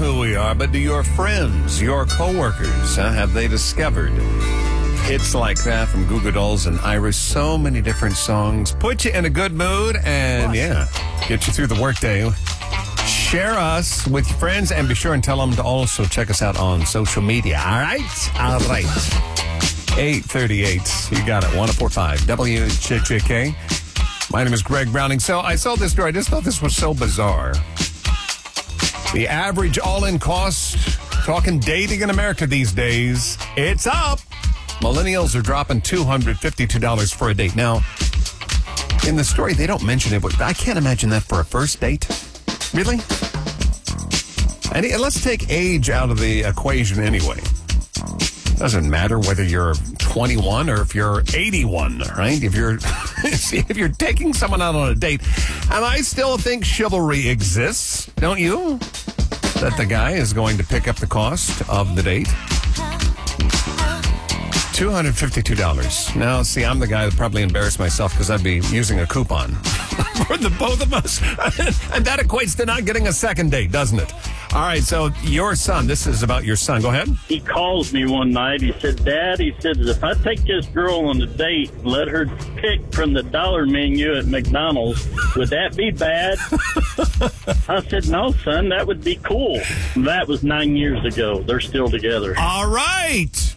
who we are, but do your friends, your coworkers, have they discovered hits like that from Goo Goo Dolls and Iris? So many different songs. Put you in a good mood and, get you through the workday. Share us with your friends and be sure and tell them to also check us out on social media. All right? All right. 8:38. You got it. 104.5 WJJK. My name is Greg Browning. So I saw this story. I just thought this was so bizarre. The average all-in cost, talking dating in America these days, it's up. Millennials are dropping $252 for a date. Now, in the story, they don't mention it, but I can't imagine that for a first date. Really? And let's take age out of the equation anyway. Doesn't matter whether you're 21 or if you're 81, right? If you're taking someone out on a date, and I still think chivalry exists, don't you? That the guy is going to pick up the cost of the date. $252. Now, see, I'm the guy that probably embarrassed myself because I'd be using a coupon for the both of us. And that equates to not getting a second date, doesn't it? All right, so your son, this is about your son. Go ahead. He calls me one night. He said, Dad, he said, if I take this girl on a date and let her pick from the dollar menu at McDonald's, would that be bad? I said, no, son, that would be cool. That was 9 years ago. They're still together. All right.